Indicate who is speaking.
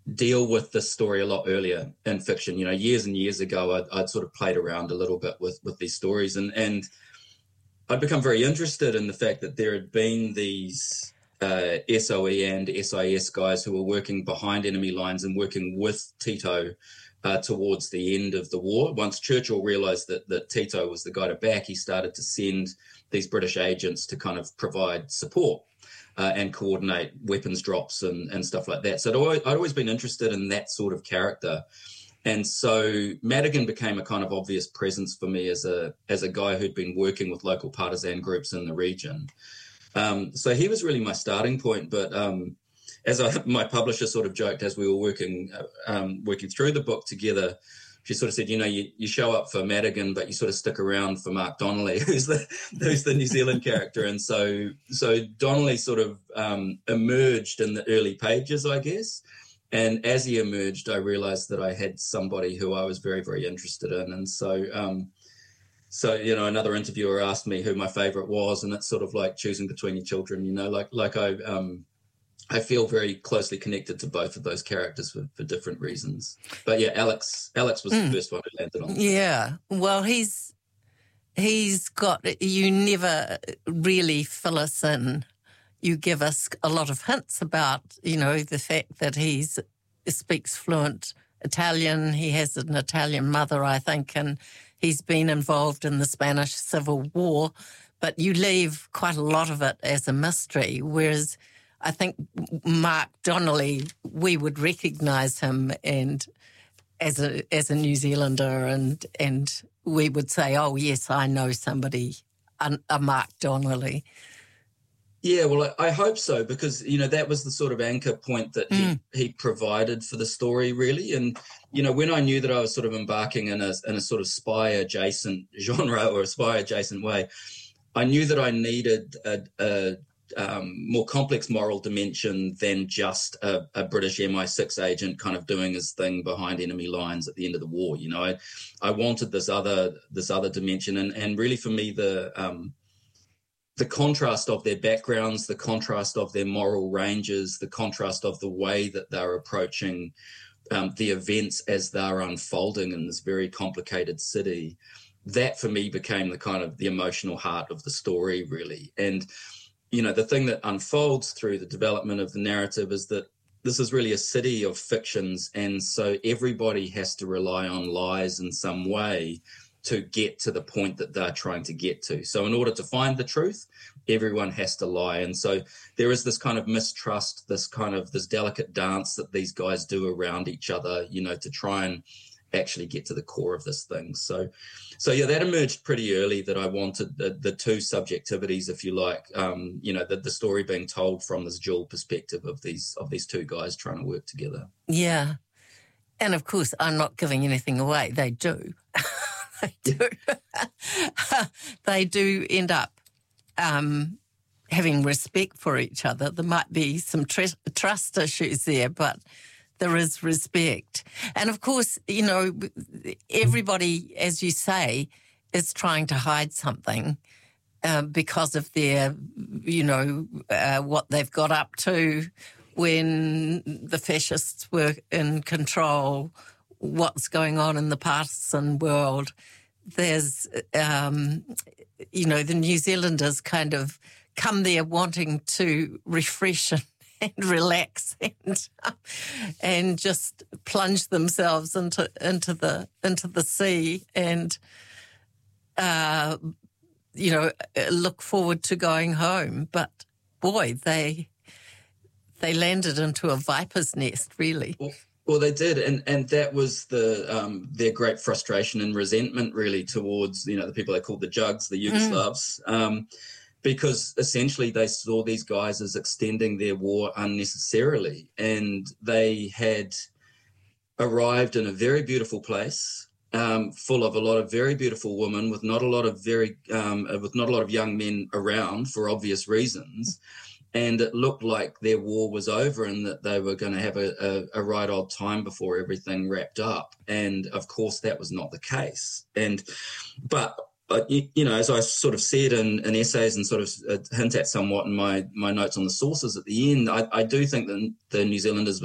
Speaker 1: deal with this story a lot earlier in fiction. Years and years ago, I'd sort of played around a little bit with these stories, and I'd become very interested in the fact that there had been these SOE and SIS guys who were working behind enemy lines and working with Tito towards the end of the war. Once Churchill realised that Tito was the guy to back, he started to send these British agents to kind of provide support and coordinate weapons drops and stuff like that. So I'd always been interested in that sort of character. And so Madigan became a kind of obvious presence for me as a guy who'd been working with local partisan groups in the region. So he was really my starting point. But as my publisher sort of joked as we were working through the book together, she sort of said, you show up for Madigan, but you sort of stick around for Mark Donnelly, who's the New Zealand character. And so Donnelly sort of emerged in the early pages, I guess. And as he emerged, I realized that I had somebody who I was very, very interested in. And so, another interviewer asked me who my favorite was, and it's sort of like choosing between your children, I feel very closely connected to both of those characters for different reasons. But yeah, Alex was the first one who landed on.
Speaker 2: Yeah. Well, he's got, you never really fill us in. You give us a lot of hints about, the fact that he speaks fluent Italian. He has an Italian mother, I think, and he's been involved in the Spanish Civil War. But you leave quite a lot of it as a mystery, whereas I think Mark Donnelly, we would recognise him and as a New Zealander, and we would say, oh yes, I know somebody, a Mark Donnelly.
Speaker 1: Yeah, well, I hope so, because, that was the sort of anchor point that he provided for the story, really. And, when I knew that I was sort of embarking in a sort of spy-adjacent genre or a spy-adjacent way, I knew that I needed a more complex moral dimension than just a British MI6 agent kind of doing his thing behind enemy lines at the end of the war. I wanted this other dimension, and really for me the contrast of their backgrounds, the contrast of their moral ranges, the contrast of the way that they're approaching the events as they're unfolding in this very complicated city, that for me became the kind of the emotional heart of the story, really. And, the thing that unfolds through the development of the narrative is that this is really a city of fictions, and so everybody has to rely on lies in some way to get to the point that they're trying to get to. So in order to find the truth, everyone has to lie. And so there is this kind of mistrust, this delicate dance that these guys do around each other, to try and actually get to the core of this thing. So yeah, that emerged pretty early, that I wanted the two subjectivities, if you like, the story being told from this dual perspective of these two guys trying to work together.
Speaker 2: Yeah. And of course, I'm not giving anything away. They do. They do. They do end up having respect for each other. There might be some trust issues there, but there is respect. And of course, everybody, as you say, is trying to hide something because of their, what they've got up to when the fascists were in control, what's going on in the partisan world. There's, the New Zealanders kind of come there wanting to refresh and relax and just plunge themselves into the sea and, look forward to going home. But boy, they landed into a viper's nest, really.
Speaker 1: Well, they did, and that was their great frustration and resentment, really, towards the people they called the Jugs, the Yugoslavs, because essentially they saw these guys as extending their war unnecessarily, and they had arrived in a very beautiful place, full of a lot of very beautiful women, with not a lot of young men around for obvious reasons. And it looked like their war was over and that they were going to have a right old time before everything wrapped up. And, of course, that was not the case. But as I sort of said in essays and sort of hint at somewhat in my notes on the sources at the end, I do think that the New Zealanders